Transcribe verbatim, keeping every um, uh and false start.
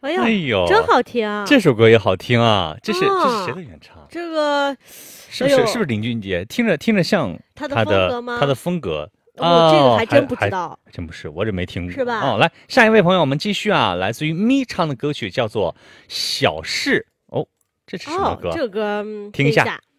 哎呦， 哎呦， 真好听啊！ 这首歌也好听啊，这是、 哦、 这是谁的原唱？ 这个是不是、 哎、 是不是林俊杰？听着听着像他的他风格吗？ 他的风格。 哦，哦这个还真不知道， 真不是，我这没听过， 是吧？ 哦，来下一位朋友，我们继续啊，来自于咪唱的歌曲叫做《小事》哦，这是什么歌？ 哦、这个、嗯、 听一下。